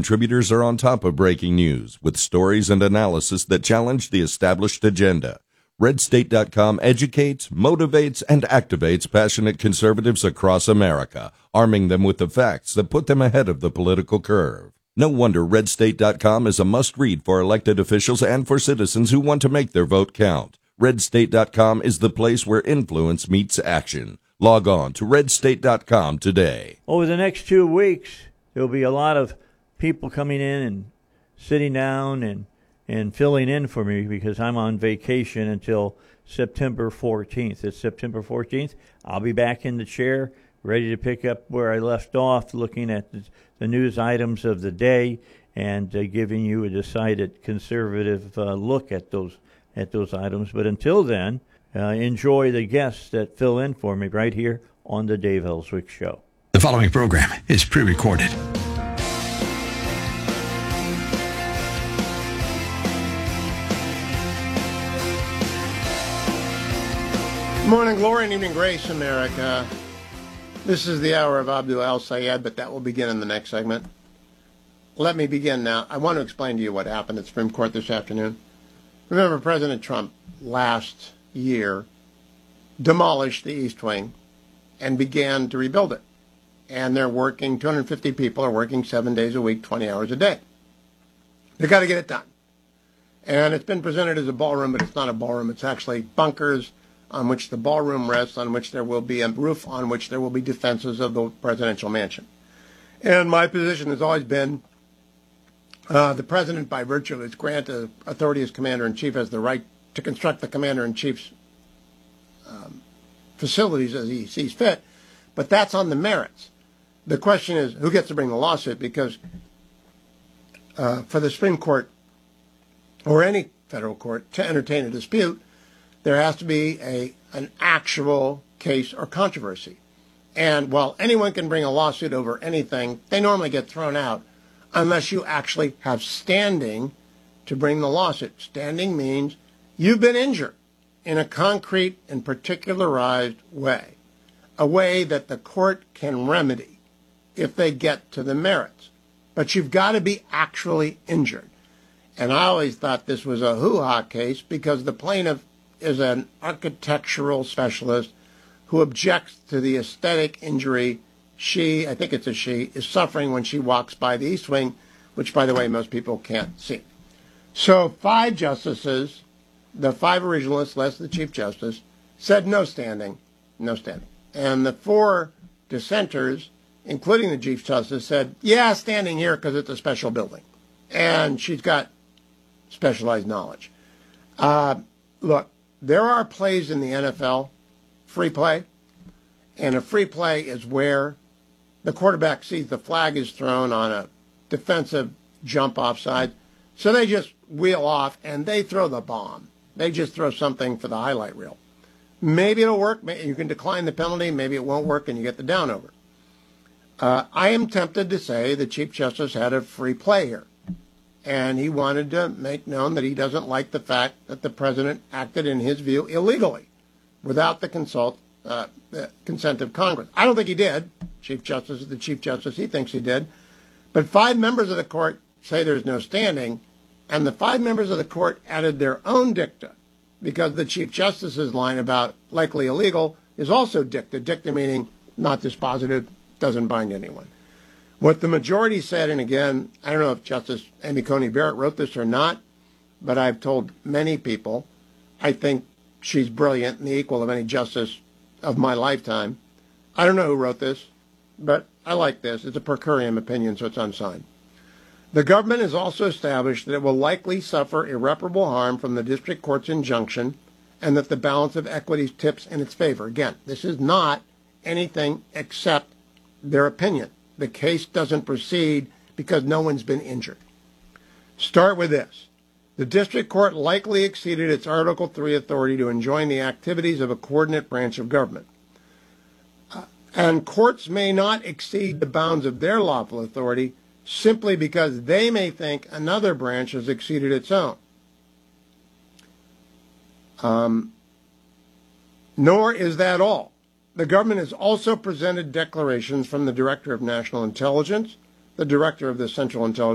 contributors are on top of breaking news with stories and analysis that challenge the established agenda. RedState.com educates, motivates, and activates passionate conservatives across America, arming them with the facts that put them ahead of the political curve. No wonder RedState.com is a must-read for elected officials and for citizens who want to make their vote count. RedState.com is the place where influence meets action. Log on to RedState.com today. Over the next 2 weeks, there'll be a lot of people coming in and sitting down and filling in for me because I'm on vacation until September 14th. It's September 14th. I'll be back in the chair, ready to pick up where I left off, looking at the news items of the day and giving you a decided conservative look at those items. But until then, enjoy the guests that fill in for me right here on the Dave Ellswick Show. The following program is pre-recorded. Morning glory and evening grace, America. This is the hour of Abdul El-Sayed, but that will begin in the next segment. Let me begin now. I want to explain to you what happened at the Supreme Court this afternoon. Remember, President Trump last year demolished the East Wing and began to rebuild it. And they're working, 250 people are working 7 days a week, 20 hours a day. They've got to get it done. And it's been presented as a ballroom, but it's not a ballroom. It's actually bunkers on which the ballroom rests, on which there will be a roof, on which there will be defenses of the presidential mansion. And my position has always been the president, by virtue of his grant of authority as commander-in-chief, has the right to construct the commander-in-chief's facilities as he sees fit. But that's on the merits. The question is, who gets to bring the lawsuit? Because for the Supreme Court or any federal court to entertain a dispute, there has to be an actual case or controversy. And while anyone can bring a lawsuit over anything, they normally get thrown out unless you actually have standing to bring the lawsuit. Standing means you've been injured in a concrete and particularized way, a way that the court can remedy if they get to the merits. But you've got to be actually injured. And I always thought this was a hoo-ha case because the plaintiff is an architectural specialist who objects to the aesthetic injury I think it's a she, is suffering when she walks by the East Wing, which, by the way, most people can't see. So 5 justices, the 5 originalists, less the Chief Justice, said no standing, no standing. And the 4 dissenters, including the Chief Justice, said, yeah, standing here because it's a special building. And she's got specialized knowledge. Look, there are plays in the NFL, free play, and a free play is where the quarterback sees the flag is thrown on a defensive jump offside, so they just wheel off and they throw the bomb. They just throw something for the highlight reel. Maybe it'll work. You can decline the penalty. Maybe it won't work and you get the down over. I am tempted to say the Chief Justice had a free play here. And he wanted to make known that he doesn't like the fact that the president acted, in his view, illegally, without the consent of Congress. I don't think he did. Chief Justice is the Chief Justice. He thinks he did. But 5 members of the court say there's no standing, and the 5 members of the court added their own dicta, because the Chief Justice's line about likely illegal is also dicta. Dicta meaning not dispositive, doesn't bind anyone. What the majority said, and again, I don't know if Justice Amy Coney Barrett wrote this or not, but I've told many people, I think she's brilliant and the equal of any justice of my lifetime. I don't know who wrote this, but I like this. It's a per curiam opinion, so it's unsigned. The government has also established that it will likely suffer irreparable harm from the district court's injunction and that the balance of equities tips in its favor. Again, this is not anything except their opinion. The case doesn't proceed because no one's been injured. Start with this. The district court likely exceeded its Article 3 authority to enjoin the activities of a coordinate branch of government. And courts may not exceed the bounds of their lawful authority simply because they may think another branch has exceeded its own. Nor is that all. The government has also presented declarations from the Director of National Intelligence, the Director of the Central Intelligence